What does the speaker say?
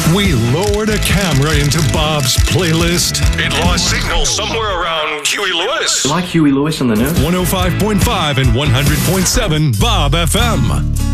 We lowered a camera into Bob's playlist. It lost signal somewhere around Huey Lewis. You like Huey Lewis in the news? 105.5 and 100.7 Bob FM.